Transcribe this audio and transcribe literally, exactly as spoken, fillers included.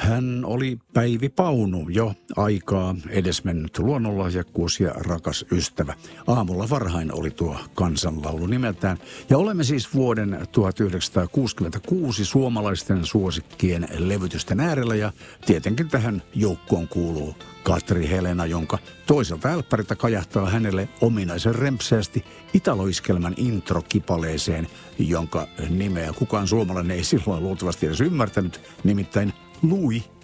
Hän oli Päivi Paunu, jo aikaa edesmennyt luonnonlahjakkuus ja rakas ystävä. Aamulla varhain oli tuo kansanlaulu nimeltään. Ja olemme siis vuoden tuhatyhdeksänsataakuusikymmentäkuusi suomalaisten suosikkien levytysten äärellä. Ja tietenkin tähän joukkoon kuuluu Katri Helena, jonka toiselta älppäriltä kajahtaa hänelle ominaisen rempseästi italoiskelman introkipaleeseen, jonka nimeä kukaan suomalainen ei silloin luultavasti edes ymmärtänyt, nimittäin Louis